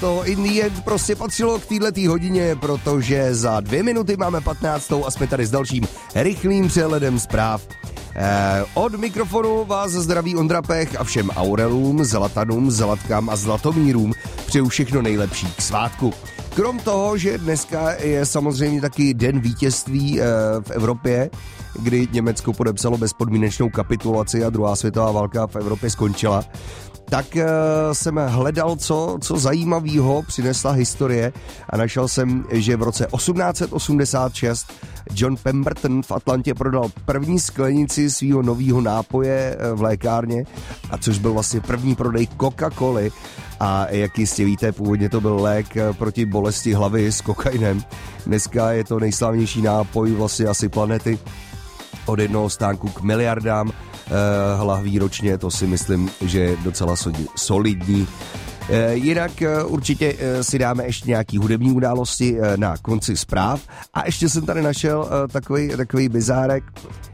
to in the end prostě patřilo k této hodině, protože za 2 minuty máme 15. a jsme tady s dalším rychlým přehledem zpráv. Od mikrofonu vás zdraví Ondra Pech a všem Aurelům, Zlatanům, Zlatkám a Zlatomírům přeju všechno nejlepší k svátku. Krom toho, že dneska je samozřejmě taky den vítězství v Evropě, kdy Německo podepsalo bezpodmínečnou kapitulaci a druhá světová válka v Evropě skončila, tak jsem hledal, co zajímavého přinesla historie a našel jsem, že v roce 1886 John Pemberton v Atlantě prodal první sklenici svého nového nápoje v lékárně, a což byl vlastně první prodej Coca-Coly. A jak jistě víte, původně to byl lék proti bolesti hlavy s kokainem. Dneska je to nejslavnější nápoj vlastně asi planety. Od jednoho stánku k miliardám lahví ročně, to si myslím, že je docela solidní. Jinak určitě si dáme ještě nějaký hudební události na konci zpráv. A ještě jsem tady našel takový bizárek,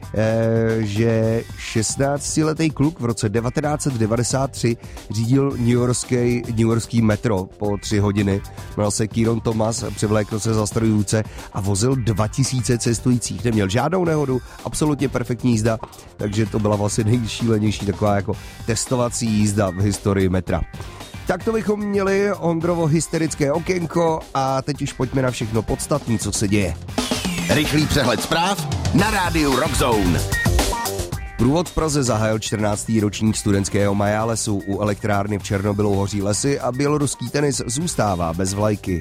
že 16letý kluk v roce 1993 řídil newyorský metro po 3 hodiny. Jmenoval se Kieron Thomas, převlékl se za strojůce a vozil 2000 cestujících. Neměl žádnou nehodu, absolutně perfektní jízda, takže to byla vlastně nejšílenější taková jako testovací jízda v historii metra. Tak to bychom měli Ondrovo hysterické okénko a teď už pojďme na všechno podstatné, co se děje. Rychlý přehled zpráv na rádiu Rockzone. Průvod v Praze zahájil 14. ročník studentského majálesu. U elektrárny v Černobylu hoří lesy a běloruský tenis zůstává bez vlajky.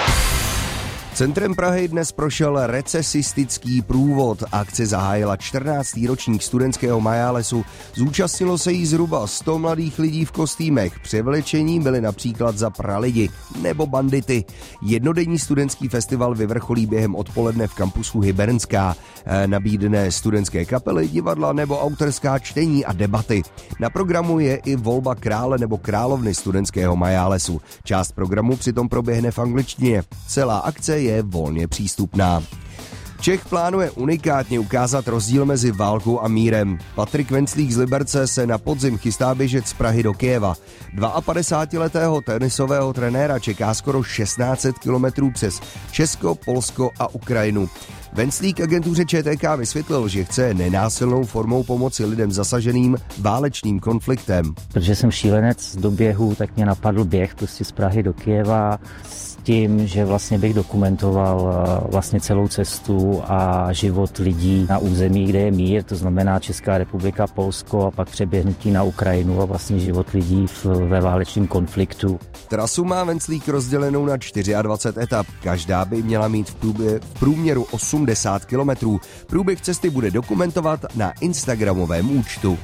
Centrem Prahy dnes prošel recesistický průvod. Akce zahájila 14. ročník studentského majálesu. Zúčastnilo se jí zhruba 100 mladých lidí v kostýmech. Převlečení byli například za pralidi nebo bandity. Jednodenní studentský festival vyvrcholí během odpoledne v kampusu Hybernská. Nabídne studentské kapely, divadla nebo autorská čtení a debaty. Na programu je i volba krále nebo královny studentského majálesu. Část programu přitom proběhne v angličtině. Celá akce je volně přístupná. Čech plánuje unikátně ukázat rozdíl mezi válkou a mírem. Patrik Venclík z Liberce se na podzim chystá běžet z Prahy do Kyjeva. 52letého tenisového trenéra čeká skoro 1600 kilometrů přes Česko, Polsko a Ukrajinu. Venclík agentuře ČTK vysvětlil, že chce nenásilnou formou pomoci lidem zasaženým válečným konfliktem. Protože jsem šílenec do běhu, tak mě napadl běh prostě z Prahy do Kyjeva s tím, že vlastně bych dokumentoval vlastně celou cestu a život lidí na území, kde je mír, to znamená Česká republika, Polsko a pak přeběhnutí na Ukrajinu a vlastně život lidí ve válečném konfliktu. Trasu má Venclík rozdělenou na 24 etap. Každá by měla mít v průměru 80 kilometrů. Průběh cesty bude dokumentovat na instagramovém účtu.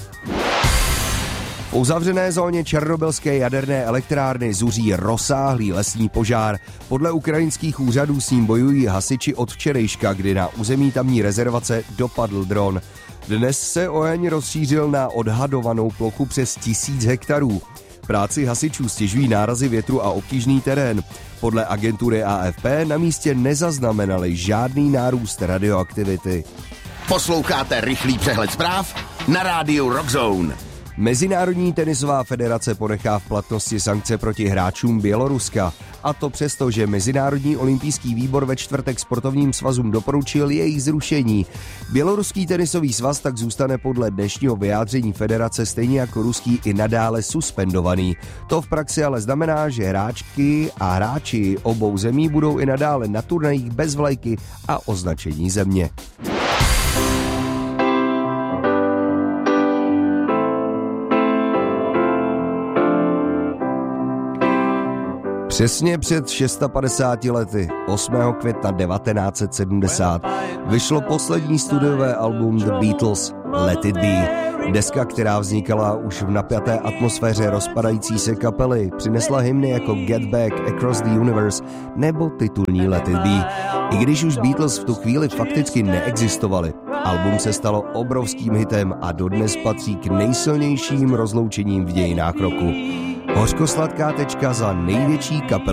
V uzavřené zóně černobylské jaderné elektrárny zuří rozsáhlý lesní požár. Podle ukrajinských úřadů s ním bojují hasiči od včerejška, kdy na území tamní rezervace dopadl dron. Dnes se oheň rozšířil na odhadovanou plochu přes 1000 hektarů. Práci hasičů stěžují nárazy větru a obtížný terén. Podle agentury AFP na místě nezaznamenali žádný nárůst radioaktivity. Posloucháte rychlý přehled zpráv na rádiu Rockzone. Mezinárodní tenisová federace ponechá v platnosti sankce proti hráčům Běloruska. A to přesto, že Mezinárodní olympijský výbor ve čtvrtek sportovním svazům doporučil jejich zrušení. Běloruský tenisový svaz tak zůstane podle dnešního vyjádření federace stejně jako ruský i nadále suspendovaný. To v praxi ale znamená, že hráčky a hráči obou zemí budou i nadále na turnajích bez vlajky a označení země. Přesně před 650 lety, 8. května 1970, vyšlo poslední studiové album The Beatles, Let It Be. Deska, která vznikala už v napjaté atmosféře rozpadající se kapely, přinesla hymny jako Get Back, Across the Universe nebo titulní Let It Be. I když už Beatles v tu chvíli fakticky neexistovali, album se stalo obrovským hitem a dodnes patří k nejsilnějším rozloučením v dějinách roku. Hořkosladká tečka za největší kapely